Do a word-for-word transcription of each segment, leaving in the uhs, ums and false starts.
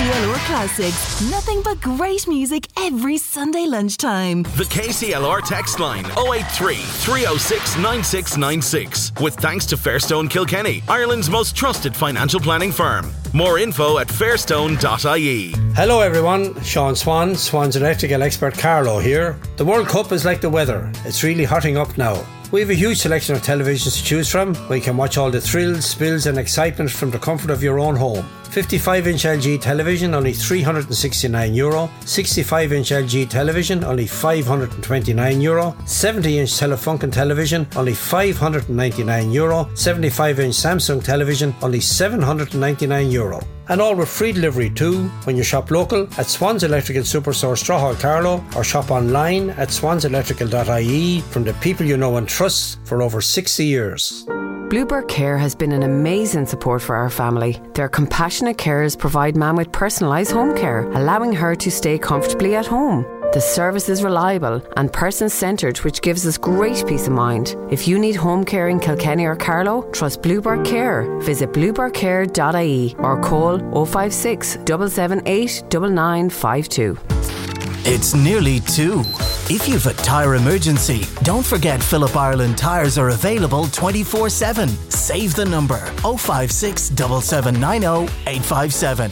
C L R Classics. Nothing but great music every Sunday lunchtime. The K C L R text line oh eight three, three oh six, nine six nine six. With thanks to Fairstone Kilkenny, Ireland's most trusted financial planning firm. More info at fairstone dot I E. Hello everyone, Sean Swan, Swan's electrical expert Carlo here. The World Cup is like the weather. It's really hotting up now. We have a huge selection of televisions to choose from, where you can watch all the thrills, spills and excitement from the comfort of your own home. fifty-five inch L G television, only three hundred sixty-nine euro. sixty-five inch L G television, only five hundred twenty-nine euro. seventy inch Telefunken television, only five hundred ninety-nine euro. seventy-five inch Samsung television, only seven hundred ninety-nine euro. And all with free delivery too when you shop local at Swans Electrical Superstore Strawhall Carlow, or shop online at swans electrical dot I E from the people you know and trust for over sixty years. Bluebird Care has been an amazing support for our family. Their compassionate carers provide Mam with personalised home care, allowing her to stay comfortably at home. The service is reliable and person-centred, which gives us great peace of mind. If you need home care in Kilkenny or Carlow, trust Bluebird Care. Visit bluebird care dot I E or call oh five six, seven seven eight, nine nine five two. It's nearly two. If you've a tyre emergency, don't forget Phillip Ireland tyres are available twenty-four seven. Save the number oh five six, seven seven nine oh, eight five seven.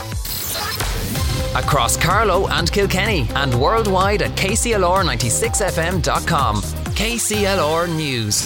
Across Carlow and Kilkenny and worldwide at K C L R ninety-six F M dot com. K C L R News.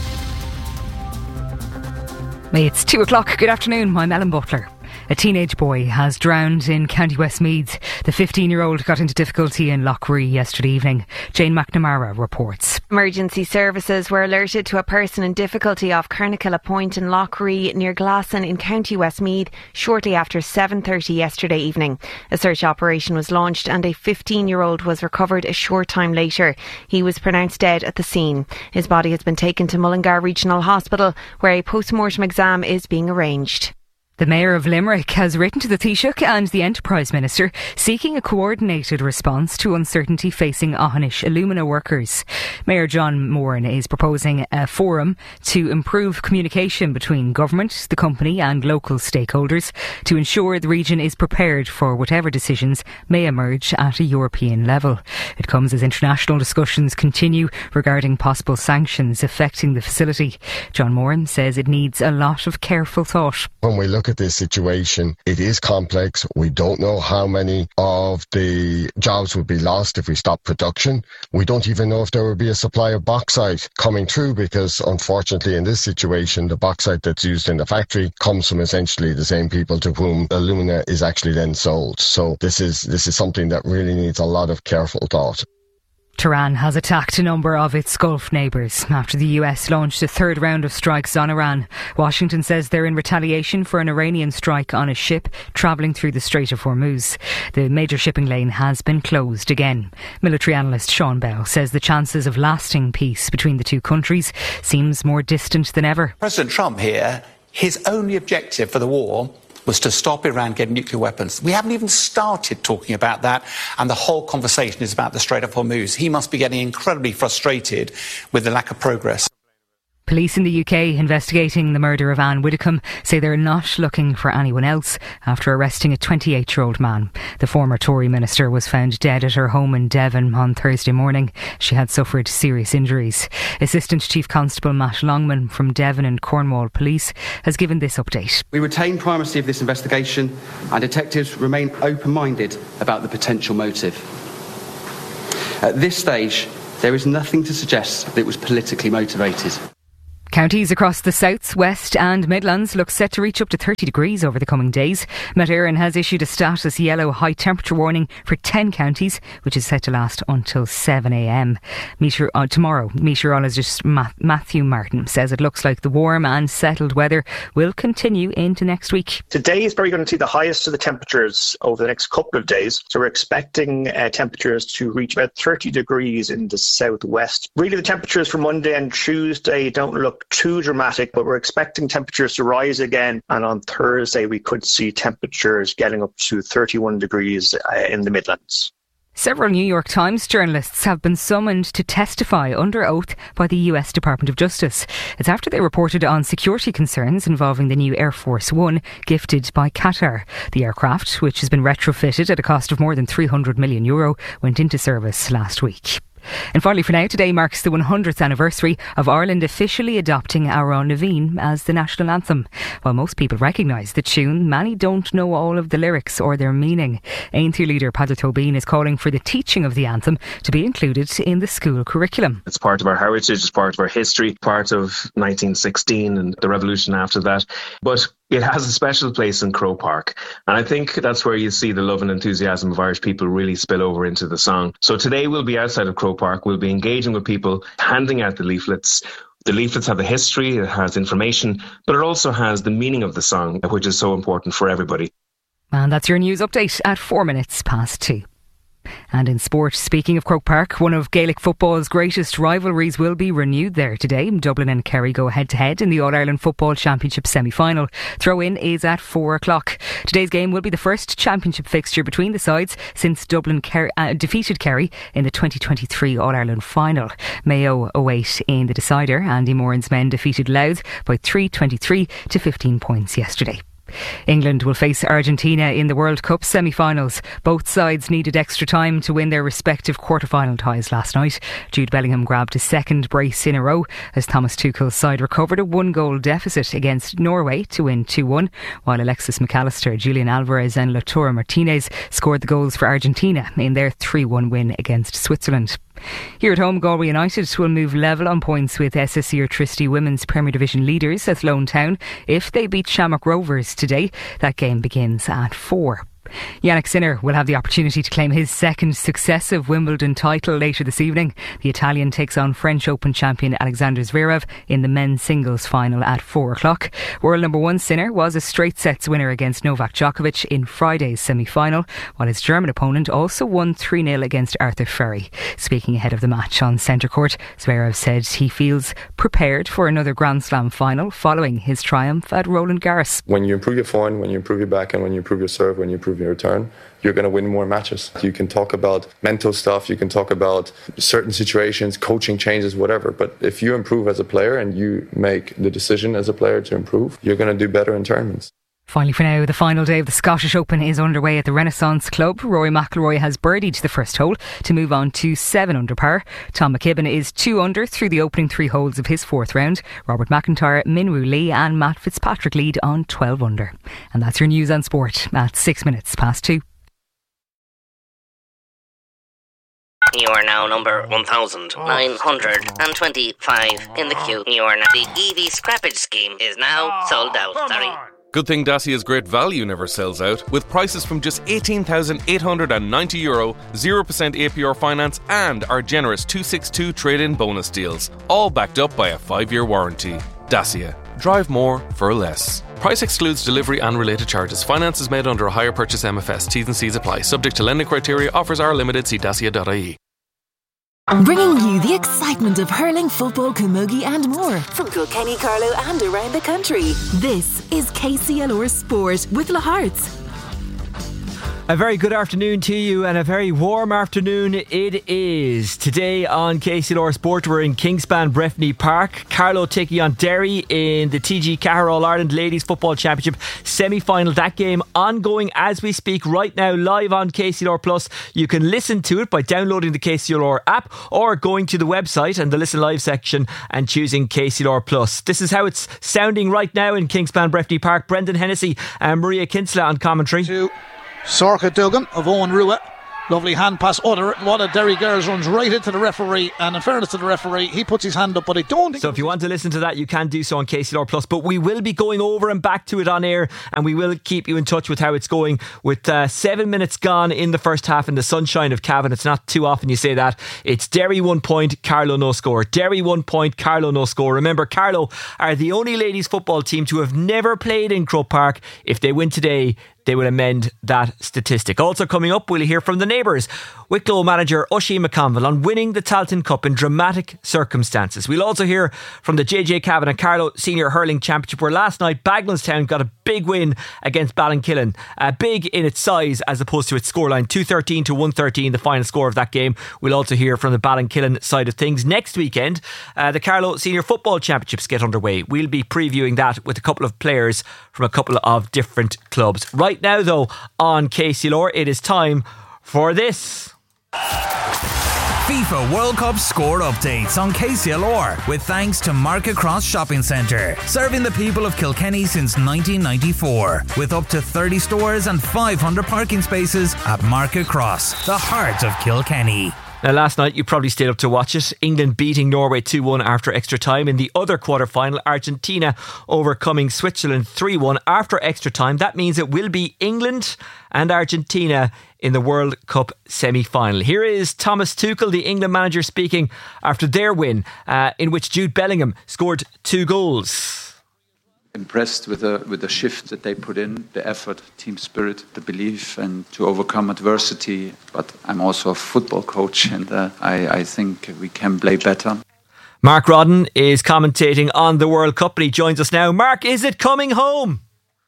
It's two o'clock. Good afternoon. I'm Ellen Butler. A teenage boy has drowned in County Westmeath. The fifteen-year-old got into difficulty in Loughree yesterday evening. Jane McNamara reports. Emergency services were alerted to a person in difficulty off Carnicalla Point in Loughree near Glasson in County Westmeath shortly after seven thirty yesterday evening. A search operation was launched and a fifteen-year-old was recovered a short time later. He was pronounced dead at the scene. His body has been taken to Mullingar Regional Hospital, where a post-mortem exam is being arranged. The Mayor of Limerick has written to the Taoiseach and the Enterprise Minister seeking a coordinated response to uncertainty facing Aughinish alumina workers. Mayor John Moran is proposing a forum to improve communication between government, the company and local stakeholders to ensure the region is prepared for whatever decisions may emerge at a European level. It comes as international discussions continue regarding possible sanctions affecting the facility. John Moran says it needs a lot of careful thought. When we look at this situation, it is complex. We don't know how many of the jobs would be lost if we stop production. We don't even know if there will be a supply of bauxite coming through, because unfortunately in this situation the bauxite that's used in the factory comes from essentially the same people to whom alumina is actually then sold. So this is this is something that really needs a lot of careful thought. Tehran has attacked a number of its Gulf neighbours after the U S launched a third round of strikes on Iran. Washington says they're in retaliation for an Iranian strike on a ship travelling through the Strait of Hormuz. The major shipping lane has been closed again. Military analyst Sean Bell says the chances of lasting peace between the two countries seems more distant than ever. President Trump here, his only objective for the war was to stop Iran getting nuclear weapons. We haven't even started talking about that, and the whole conversation is about the Strait of Hormuz. He must be getting incredibly frustrated with the lack of progress. Police in the U K investigating the murder of Anne Widdecombe say they're not looking for anyone else after arresting a twenty-eight-year-old man. The former Tory minister was found dead at her home in Devon on Thursday morning. She had suffered serious injuries. Assistant Chief Constable Matt Longman from Devon and Cornwall Police has given this update. We retain primacy of this investigation and detectives remain open-minded about the potential motive. At this stage, there is nothing to suggest that it was politically motivated. Counties across the south, west and Midlands look set to reach up to thirty degrees over the coming days. Met Éireann has issued a status yellow high temperature warning for ten counties, which is set to last until seven a m. Meteor- uh, tomorrow, meteorologist Ma- Matthew Martin says it looks like the warm and settled weather will continue into next week. Today is probably going to see the highest of the temperatures over the next couple of days. So we're expecting uh, temperatures to reach about thirty degrees in the southwest. Really, the temperatures for Monday and Tuesday don't look too dramatic, but we're expecting temperatures to rise again, and on Thursday we could see temperatures getting up to thirty-one degrees uh, in the Midlands. Several New York Times journalists have been summoned to testify under oath by the U S Department of Justice. It's after they reported on security concerns involving the new Air Force One gifted by Qatar. The aircraft, which has been retrofitted at a cost of more than three hundred million euro, went into service last week. And finally for now, today marks the one hundredth anniversary of Ireland officially adopting Amhrán na Bhín as the national anthem. While most people recognise the tune, many don't know all of the lyrics or their meaning. Aintree leader Peadar Tóibín is calling for the teaching of the anthem to be included in the school curriculum. It's part of our heritage, it's part of our history, part of nineteen sixteen and the revolution after that. But it has a special place in Croke Park, and I think that's where you see the love and enthusiasm of Irish people really spill over into the song. So today we'll be outside of Croke Park, we'll be engaging with people, handing out the leaflets. The leaflets have the history, it has information, but it also has the meaning of the song, which is so important for everybody. And that's your news update at four minutes past two. And in sport, speaking of Croke Park, one of Gaelic football's greatest rivalries will be renewed there today. Dublin and Kerry go head to head in the All-Ireland Football Championship semi-final. Throw-in is at four o'clock. Today's game will be the first championship fixture between the sides since Dublin Ker- uh, defeated Kerry in the twenty twenty-three All-Ireland final. Mayo await in the decider. Andy Moran's men defeated Louth by three twenty-three to fifteen points yesterday. England will face Argentina in the World Cup semi-finals. Both sides needed extra time to win their respective quarter-final ties last night. Jude Bellingham grabbed his second brace in a row as Thomas Tuchel's side recovered a one-goal deficit against Norway to win two one, while Alexis McAllister, Julian Alvarez and Lautaro Martinez scored the goals for Argentina in their three one win against Switzerland. Here at home, Galway United will move level on points with S S E Airtricity Women's Premier Division leaders at Lone Town if they beat Shamrock Rovers today. That game begins at four. Yannick Sinner will have the opportunity to claim his second successive Wimbledon title later this evening. The Italian takes on French Open champion Alexander Zverev in the men's singles final at four o'clock. World number one Sinner was a straight sets winner against Novak Djokovic in Friday's semi-final, while his German opponent also won three nil against Arthur Ferry. Speaking ahead of the match on centre court, Zverev said he feels prepared for another Grand Slam final following his triumph at Roland Garros. When you improve your forehand, when you improve your backhand, when you improve your serve, when you improve your return, you're going to win more matches. You can talk about mental stuff, you can talk about certain situations, coaching changes, whatever, but if you improve as a player and you make the decision as a player to improve, you're going to do better in tournaments. Finally for now, the final day of the Scottish Open is underway at the Renaissance Club. Rory McIlroy has birdied the first hole to move on to seven under par. Tom McKibben is two under through the opening three holes of his fourth round. Robert McIntyre, Minwoo Lee and Matt Fitzpatrick lead on twelve under. And that's your news on sport at six minutes past two. You are now number one thousand nine hundred twenty-five in the queue. You are now. The E V scrappage scheme is now sold out. Sorry. Good thing Dacia's great value never sells out, with prices from just eighteen thousand eight hundred ninety euro, zero percent A P R finance and our generous two sixty-two trade-in bonus deals, all backed up by a five-year warranty. Dacia. Drive more for less. Price excludes delivery and related charges. Finance is made under a hire purchase M F S. T's and C's apply. Subject to lending criteria. Offers are limited. See dacia dot I E. Bringing you the excitement of hurling, football, camogie and more from Kilkenny, Carlow and around the country. This is K C L R Sport with Le Hearts. A very good afternoon to you and a very warm afternoon it is. Today on K C L R Sport we're in Kingspan Breffni Park. Carlow taking on Derry in the T G Cahir All-Ireland Ladies Football Championship semi-final. That game ongoing as we speak right now, live on K C L R Plus. You can listen to it by downloading the K C L R app or going to the website and the Listen Live section and choosing K C L R Plus. This is how it's sounding right now in Kingspan Breffni Park. Brendan Hennessy and Maria Kinsella on commentary. Two. Sorka Duggan of Owen Rua. Lovely hand pass. Oh, the, one of Derry girls runs right into the referee, and in fairness to the referee, he puts his hand up, but I don't think... So if you want to listen to that, you can do so on K C L R Plus, but we will be going over and back to it on air, and we will keep you in touch with how it's going. With uh, seven minutes gone in the first half in the sunshine of Cavan, it's not too often you say that. It's Derry one point, Carlow no score. Derry one point, Carlow no score. Remember, Carlow are the only ladies football team to have never played in Croke Park. If they win today, they will amend that statistic. Also coming up, we'll hear from the neighbours. Wicklow manager Oisin McConville on winning the Tailteann Cup in dramatic circumstances. We'll also hear from the J J Cavan and Carlow Senior Hurling Championship, where last night Bagenalstown got a big win against Ballinkillen. Uh, big in its size as opposed to its scoreline. two thirteen to one thirteen, the final score of that game. We'll also hear from the Ballinkillen side of things. Next weekend, uh, the Carlow Senior Football Championships get underway. We'll be previewing that with a couple of players from a couple of different clubs. Right now, though, on K C L R, it is time for this. FIFA World Cup score updates on K C L R with thanks to Market Cross Shopping Centre, serving the people of Kilkenny since nineteen ninety-four, with up to thirty stores and five hundred parking spaces at Market Cross, the heart of Kilkenny. Now, last night you probably stayed up to watch it. England beating Norway two one after extra time. In the other quarter-final, Argentina overcoming Switzerland three one after extra time. That means it will be England and Argentina in the World Cup semi-final. Here is Thomas Tuchel, the England manager, speaking after their win, uh, in which Jude Bellingham scored two goals. Impressed with the with the shift that they put in, the effort, team spirit, the belief, and to overcome adversity. But I'm also a football coach, and uh, I, I think we can play better. Mark Rodden is commentating on the World Cup, and he joins us now. Mark, is it coming home?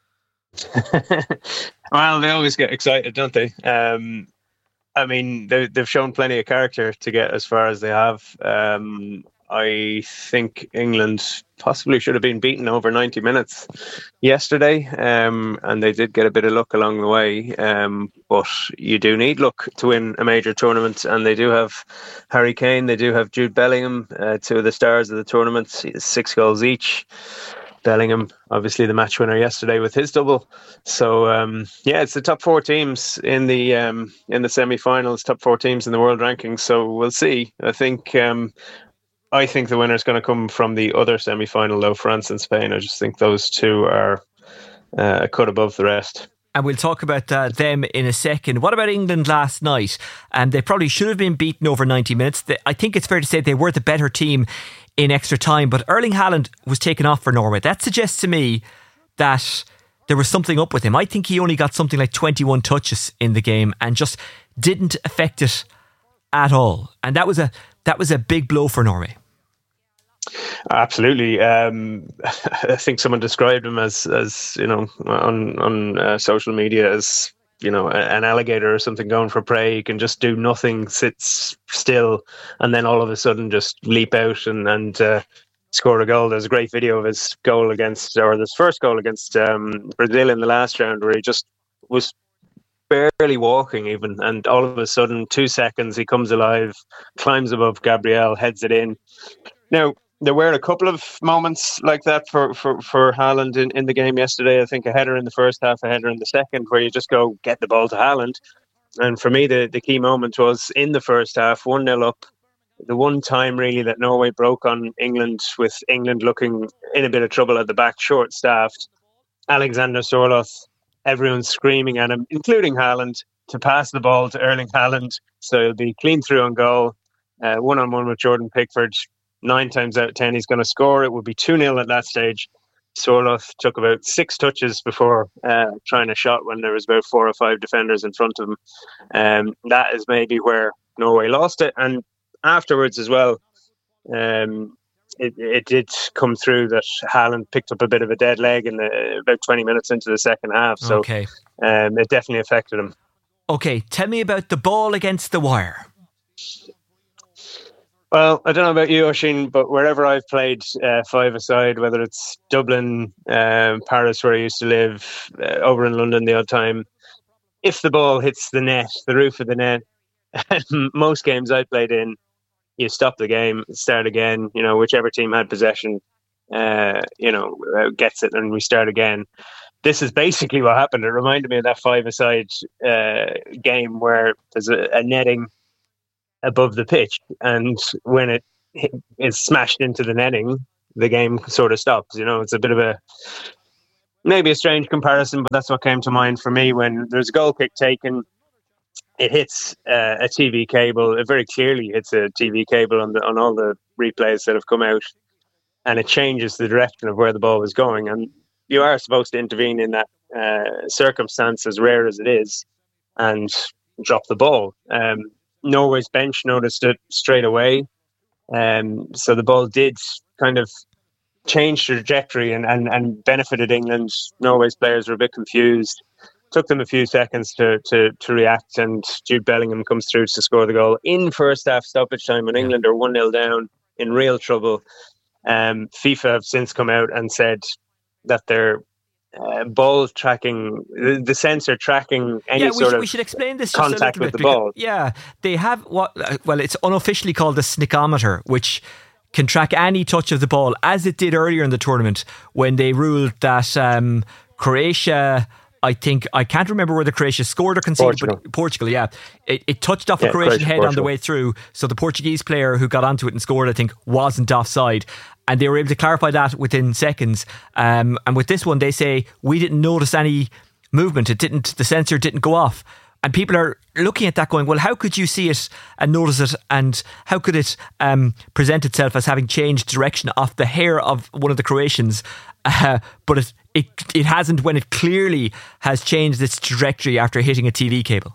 Well, they always get excited, don't they? Um, I mean, they, they've shown plenty of character to get as far as they have. Um, I think England possibly should have been beaten over ninety minutes yesterday, um, and they did get a bit of luck along the way. Um, but you do need luck to win a major tournament, and they do have Harry Kane, they do have Jude Bellingham, uh, two of the stars of the tournament, six goals each. Bellingham, obviously the match winner yesterday with his double. So um, yeah, it's the top four teams in the um, in the semi-finals, top four teams in the world rankings. So we'll see. I think. Um, I think the winner is going to come from the other semi-final, though, France and Spain. I just think those two are uh, a cut above the rest. And we'll talk about uh, them in a second. What about England last night? Um, they probably should have been beaten over ninety minutes. They, I think it's fair to say they were the better team in extra time, but Erling Haaland was taken off for Norway. That suggests to me that there was something up with him. I think he only got something like twenty-one touches in the game and just didn't affect it at all. And that was a that was a big blow for Norway. Absolutely. Um, I think someone described him as, as you know, on on uh, social media as, you know, an alligator or something going for prey. He can just do nothing, sits still, and then all of a sudden just leap out and and uh, score a goal. There's a great video of his goal against, or his first goal against um, Brazil in the last round, where he just was barely walking even, and all of a sudden, two seconds, he comes alive, climbs above Gabriel, heads it in. Now, there were a couple of moments like that for, for, for Haaland in, in the game yesterday. I think a header in the first half, a header in the second, where you just go, get the ball to Haaland. And for me, the, the key moment was in the first half, one nil up. The one time really that Norway broke on England, with England looking in a bit of trouble at the back, short-staffed. Alexander Sorloth, everyone's screaming at him, including Haaland, to pass the ball to Erling Haaland. So it'll be clean through on goal, uh, one-on-one with Jordan Pickford. Nine times out of ten, he's going to score. It would be two nil at that stage. Sorloth took about six touches before uh, trying a shot when there was about four or five defenders in front of him. Um, that is maybe where Norway lost it. And afterwards as well, um, it, it did come through that Haaland picked up a bit of a dead leg in the, about twenty minutes into the second half. So okay. um, it definitely affected him. Okay, tell me about the ball against the wire. Well, I don't know about you, Oisin, but wherever I've played uh, five-a-side, whether it's Dublin, um, Paris, where I used to live, uh, over in London the odd time, if the ball hits the net, the roof of the net, most games I played in, you stop the game, start again, you know, whichever team had possession, uh, you know, gets it, and we start again. This is basically what happened. It reminded me of that five-a-side uh, game where there's a, a netting above the pitch, and when it is smashed into the netting, the game sort of stops. You know, it's a bit of a maybe a strange comparison, but that's what came to mind for me. When there's a goal kick taken, it hits uh, a T V cable. It very clearly hits a T V cable on the on all the replays that have come out, and it changes the direction of where the ball was going. And you are supposed to intervene in that uh, circumstance, as rare as it is, and drop the ball. Um, Norway's bench noticed it straight away. Um, so the ball did kind of change the trajectory and, and, and benefited England. Norway's players were a bit confused. Took them a few seconds to, to, to react, and Jude Bellingham comes through to score the goal in first half stoppage time when England are one nil down, in real trouble. Um, FIFA have since come out and said that their uh, ball tracking, the, the sensor tracking any yeah, we sort should, of we should explain this contact just a with bit the ball. Yeah, they have what, well, it's unofficially called the snickometer, which can track any touch of the ball, as it did earlier in the tournament when they ruled that um, Croatia... I think, I can't remember whether Croatia scored or conceded, Portugal. but Portugal, yeah. It, it touched off Yeah, a Croatian Croatia, head Portugal. on the way through. So the Portuguese player who got onto it and scored, I think, wasn't offside. And they were able to clarify that within seconds. Um, and with this one, they say, we didn't notice any movement. It didn't, the sensor didn't go off. And people are looking at that going, well, how could you see it and notice it? And how could it um, present itself as having changed direction off the hair of one of the Croatians? Uh, but it, it it hasn't, when it clearly has changed its trajectory after hitting a T V cable.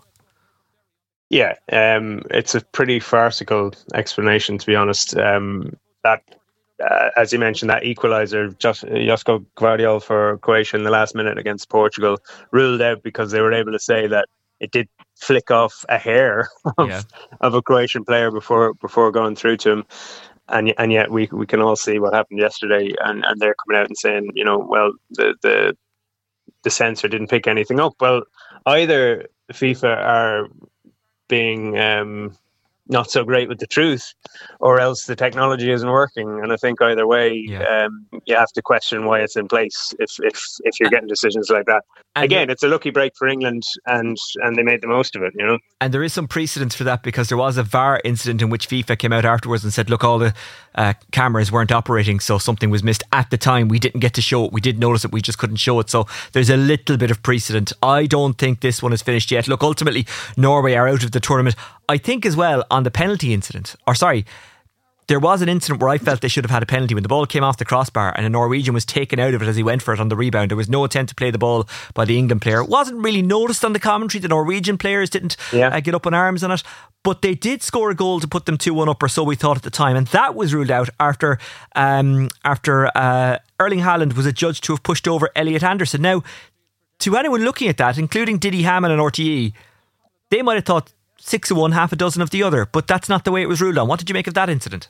Yeah, um, it's a pretty farcical explanation, to be honest. Um, that, uh, as you mentioned, that equaliser, Josko Gvardiol for Croatia in the last minute against Portugal, ruled out because they were able to say that it did flick off a hair of, Yeah. of a Croatian player before before going through to him. And and yet we we can all see what happened yesterday, and, and they're coming out and saying, you know, well, the, the the sensor didn't pick anything up. Well, either FIFA are being um, not so great with the truth, or else the technology isn't working. And I think either way, Yeah. um, you have to question why it's in place if if if you're getting decisions like that. And Again, it's a lucky break for England, and and they made the most of it, you know. And there is some precedence for that, because there was a V A R incident in which FIFA came out afterwards and said, look, all the uh, cameras weren't operating, so something was missed at the time. We didn't get to show it. We did notice it. We just couldn't show it. So there's a little bit of precedent. I don't think this one is finished yet. Look, ultimately, Norway are out of the tournament. I think as well on the penalty incident, or sorry, there was an incident where I felt they should have had a penalty when the ball came off the crossbar and a Norwegian was taken out of it as he went for it on the rebound. There was no attempt to play the ball by the England player. It wasn't really noticed on the commentary. The Norwegian players didn't Yeah. uh, get up in arms on it, but they did score a goal to put them two one up, or so we thought at the time, and that was ruled out after um, after uh, Erling Haaland was adjudged to have pushed over Elliot Anderson. Now, to anyone looking at that, including Didi Hamann and R T E, they might have thought six of one, half a dozen of the other, but that's not the way it was ruled on. What did you make of that incident?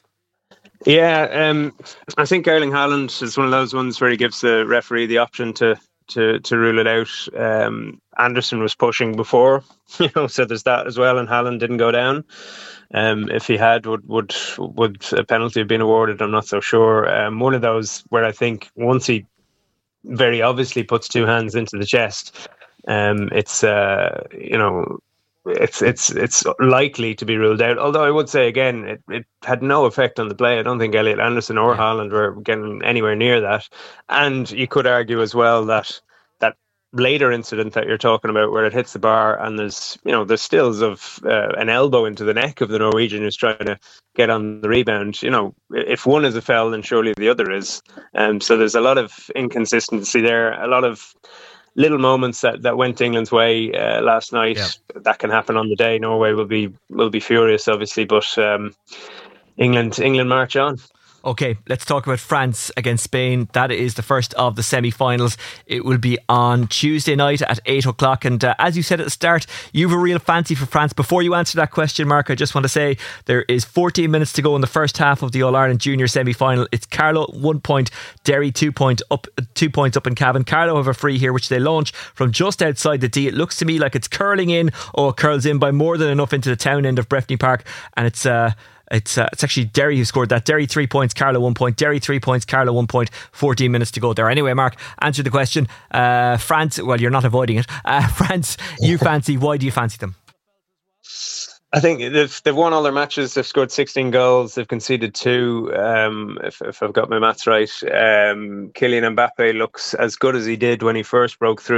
Yeah, um, I think Erling Haaland is one of those ones where he gives the referee the option to to, to rule it out. Um, Anderson was pushing before, you know, so there's that as well, and Haaland didn't go down. Um, if he had, would would would a penalty have been awarded? I'm not so sure. Um, one of those where I think once he very obviously puts two hands into the chest, um, it's uh, you know. It's it's it's likely to be ruled out. Although I would say again, it, it had no effect on the play. I don't think Elliot Anderson or Haaland were getting anywhere near that. And you could argue as well that that later incident that you're talking about, where it hits the bar and there's you know there's stills of uh, an elbow into the neck of the Norwegian who's trying to get on the rebound. You know, if one is a foul, then surely the other is. Um, so there's a lot of inconsistency there. A lot of little moments that, that went England's way uh, last night. Yeah. That can happen on the day. Norway will be will be furious, obviously, but um, England England march on. Okay, let's talk about France against Spain. That is the first of the semi-finals. It will be on Tuesday night at eight o'clock. And uh, as you said at the start, you have a real fancy for France. Before you answer that question, Mark, I just want to say there is fourteen minutes to go in the first half of the All-Ireland Junior semi-final. It's Carlow one point, Derry two point up, two points up in Cavan. Carlow have a free here, which they launch from just outside the D. It looks to me like it's curling in. Oh, it curls in by more than enough into the town end of Breffni Park. And it's... Uh, It's uh, it's actually Derry who scored that. Derry three points, Carlow one point. Derry three points, Carlow one point. fourteen minutes to go there. Anyway, Mark, answer the question. Uh, France, well, you're not avoiding it. Uh, France, you fancy. Why do you fancy them? I think they've they've won all their matches. They've scored sixteen goals. They've conceded two. Um, if if I've got my maths right, um, Kylian Mbappe looks as good as he did when he first broke through